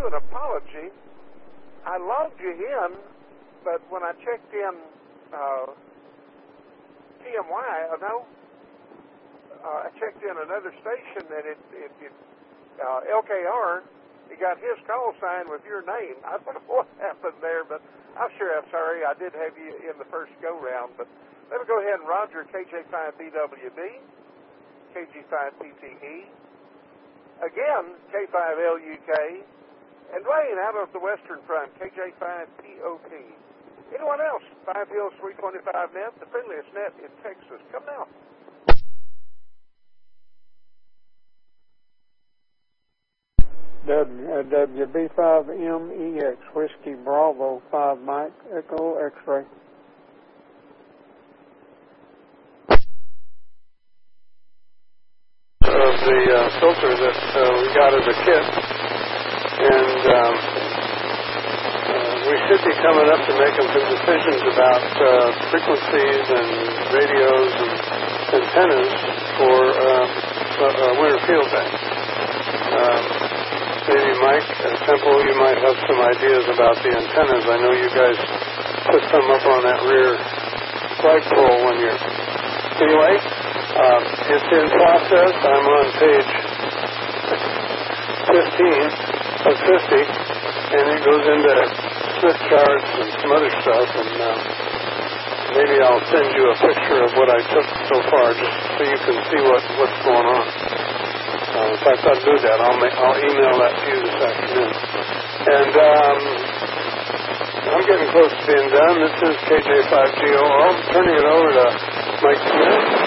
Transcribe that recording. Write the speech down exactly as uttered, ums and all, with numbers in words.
you an apology. I logged you in, but when I checked in uh, T M Y, uh, no, uh, I checked in another station, and it, it, it uh, L K R, he got his call sign with your name. I don't know what happened there, but I'm sure I'm sorry. I did have you in the first go-round, but let me go ahead and Roger K J five B W B, K G five P T E, again, K five L U K, and Dwayne out of the Western Front, K J five P O P. Anyone else? Five Hills three twenty-five net, the friendliest net in Texas. Come now. W B five M E X, Whiskey Bravo five Mike, Echo X-ray. Of the uh, filter that uh, we got as a kit, and um, uh, we should be coming up to making some decisions about uh, frequencies and radios and antennas for uh, uh, Winter Field Day. Um, maybe Mike uh, Temple, you might have some ideas about the antennas. I know you guys put some up on that rear flagpole one year. Anyway, um, it's in process. I'm on page fifteen of fifty, and it goes into Smith charts and some other stuff, and uh, maybe I'll send you a picture of what I took so far, just so you can see what, what's going on. Uh, in fact, I'll do that. I'll, make, I'll email that to you this afternoon. And um, I'm getting close to being done. This is K J five G O. I'm turning it over to Mike Smith.